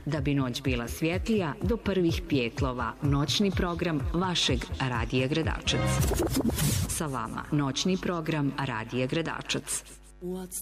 Da bi noć bila svjetlija, do prvih pjetlova, noćni program vašeg Radija Gredačac. Sa vama, noćni program Radija Gredačac. What's